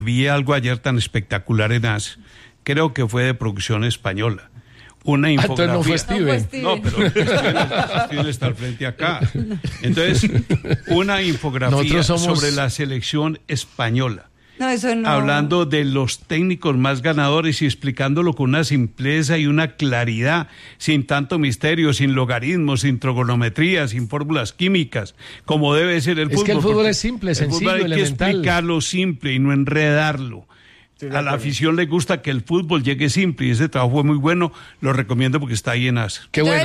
Vi algo ayer tan espectacular en AS, creo que fue de producción española. Una infografía. Entonces no fue Steven. No, pero Steven está al frente acá. Entonces, una infografía sobre la selección española. No, eso no. Hablando de los técnicos más ganadores y explicándolo con una simpleza y una claridad, sin tanto misterio, sin logaritmos, sin trigonometría, sin fórmulas químicas, como debe ser el fútbol. Es que el fútbol es simple, sencillo, elemental. Hay que explicarlo simple y no enredarlo. A la afición le gusta que el fútbol llegue simple y ese trabajo fue muy bueno, lo recomiendo porque está ahí en AS. Qué bueno.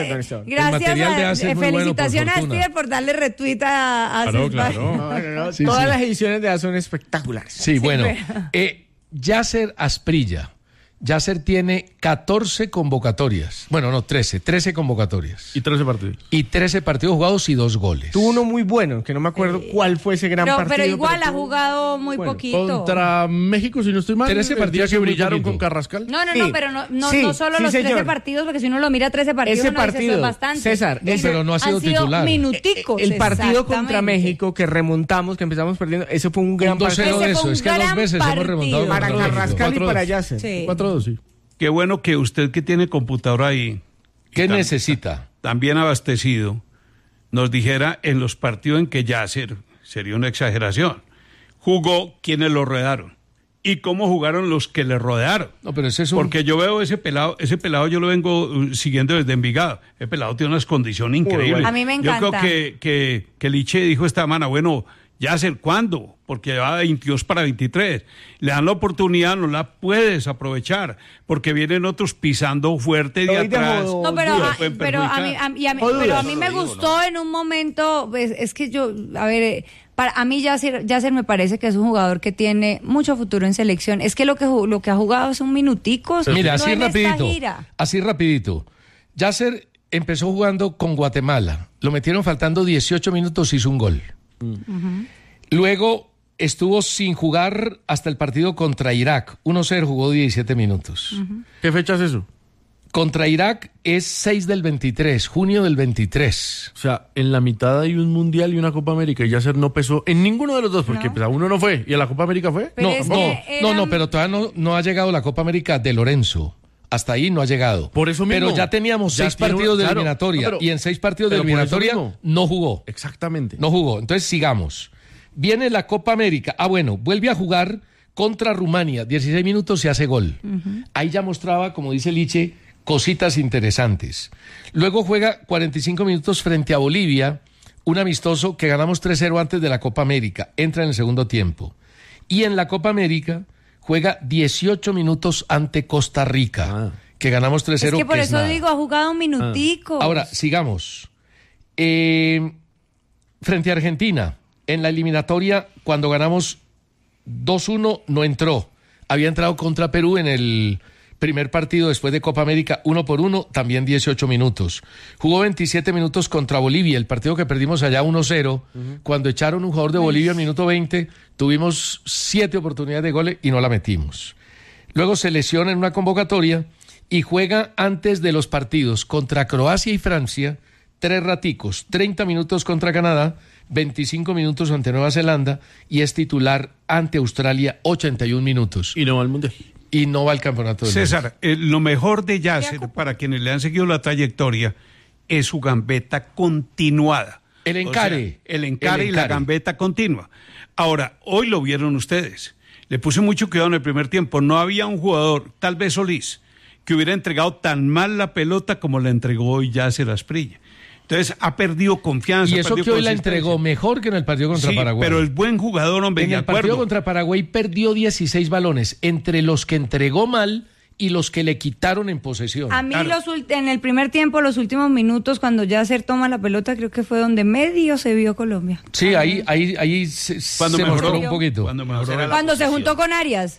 Gracias, felicitaciones a Steven por darle retweet a AS. Claro. Sí, Todas sí. las ediciones de AS son espectaculares. Sí, bueno. Yasser Asprilla. Yasser tiene 14 convocatorias. Bueno, no, 13 convocatorias. Y 13 partidos. Y 13 partidos jugados y 2 goles. Tuvo uno muy bueno, que no me acuerdo cuál fue ese gran partido. Pero igual ha tuvo- jugado muy bueno, poquito. Contra México, si no estoy mal. 13 el día partidos que y muy brillaron poquito. con Carrascal. No, Sí. pero no Sí, solo sí, los 13 señor. partidos, porque si uno lo mira 13 partidos, Ese uno dice, partido, eso es bastante. César, pero no ha sido han sido titular. minuticos. El partido contra exactamente. México que remontamos, que empezamos perdiendo, ese fue un gran Un 2-0 partido. de Ese fue eso. un Es que 2 gran veces hemos partido. remontado. Para contra México. Carrascal y 4-2. para Yasser. Sí. 4-2, sí. Qué bueno que usted que tiene computadora ahí, ¿Qué necesita? también abastecido, nos dijera en los partidos en que Yasser, sería una exageración, jugó quienes lo rodearon y cómo jugaron los que le rodearon. No, pero ese es un... Porque yo veo ese pelado yo lo vengo siguiendo desde Envigado. El pelado tiene unas condiciones increíbles. bueno. A mí me encanta. Yo creo que Liche dijo esta semana, bueno, Yasser, ¿cuándo? Porque va 22 para 23. Le dan la oportunidad, no la puedes aprovechar, porque vienen otros pisando fuerte de Hoy de atrás. modo- No, pero, Lo a, pueden pero, a mí, perjudicar. pero a mí me gustó en un momento, pues, es que yo, a ver, a mí Yasser me parece que es un jugador que tiene mucho futuro en selección. Es que lo que ha jugado es un minutico. Mira, no en esta gira. así rapidito. Yasser empezó jugando con Guatemala. Lo metieron faltando 18 minutos, hizo un gol. Luego estuvo sin jugar hasta el partido contra Irak. 1-0, jugó 17 minutos. ¿Qué fecha es eso? Contra Irak es 6 del 23, junio del 23. O sea, en la mitad hay un Mundial y una Copa América y Yasser no pesó en ninguno de los dos, porque No. pues, a uno no fue y a la Copa América fue. Pero No, es no, que no, eran- pero todavía no ha llegado la Copa América de Lorenzo. Hasta ahí no ha llegado. Por eso mismo. Pero ya teníamos Ya 6 tiene partidos de claro. eliminatoria. No, pero- y en 6 partidos de pero por eso eliminatoria mismo. no jugó. Exactamente. No jugó. Entonces sigamos. Viene la Copa América. Ah, bueno, vuelve a jugar contra Rumania. 16 minutos y hace gol. Ahí ya mostraba, como dice Liche, cositas interesantes. Luego juega 45 minutos frente a Bolivia, un amistoso que ganamos 3-0 antes de la Copa América. Entra en el segundo tiempo. Y en la Copa América juega 18 minutos ante Costa Rica, que ganamos 3-0. Es que por es eso nada. digo, ha jugado un minutico. Ahora, sigamos. Frente a Argentina, en la eliminatoria, cuando ganamos 2-1, no entró. Había entrado contra Perú en el primer partido después de Copa América, 1-1, también 18 minutos. Jugó 27 minutos contra Bolivia, el partido que perdimos allá 1-0. Cuando echaron un jugador de Bolivia al minuto 20, tuvimos 7 oportunidades de goles y no la metimos. Luego se lesiona en una convocatoria y juega antes de los partidos contra Croacia y Francia, 3 raticos, 30 minutos contra Canadá, 25 minutos ante Nueva Zelanda y es titular ante Australia, 81 minutos. Y no va al Mundial. Y no va al campeonato del mundo. César, lo mejor de Yasser, para quienes le han seguido la trayectoria, es su gambeta continuada. El encare. O sea, el encare y la gambeta continua. Ahora, hoy lo vieron ustedes. Le puse mucho cuidado en el primer tiempo. No había un jugador, tal vez Solís, que hubiera entregado tan mal la pelota como la entregó hoy Yasser Asprilla. Entonces ha perdido confianza. Y eso que hoy la entregó mejor que en el partido contra Paraguay. Pero el buen jugador, hombre, en de el acuerdo. partido contra Paraguay perdió 16 balones, entre los que entregó mal y los que le quitaron en posesión. A mí Claro. en el primer tiempo, los últimos minutos, cuando Yasser toma la pelota, creo que fue donde medio se vio Colombia. Sí, ahí se mostró un poquito. Cuando se juntó con Arias.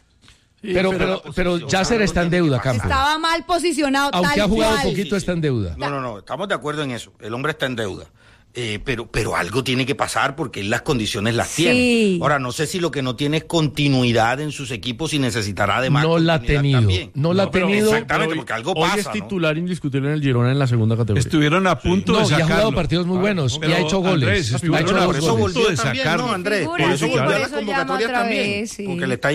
Pero Yasser está en deuda, Campo. Estaba mal posicionado, Aunque tal ha jugado cual. poquito, está en deuda. No, estamos de acuerdo en eso. El hombre está en deuda. pero algo tiene que pasar porque él las condiciones las Sí. tiene. Ahora, no sé si lo que no tiene es continuidad en sus equipos y necesitará de más No la ha continuidad tenido. también. No la ha pero tenido. exactamente, Pero porque algo hoy pasa, es ¿no? titular indiscutible en el Girona en la segunda categoría. Estuvieron a punto No, de y ha sacarlo. jugado partidos muy buenos y Pero, ha hecho goles. Andrés, ha estuvieron hecho a dos Por eso goles. punto volvió de también, sacarlo. ¿no, Andrés? Figura, Por eso sí, volvió por a la eso llama convocatoria otra también. vez, sí. Porque le está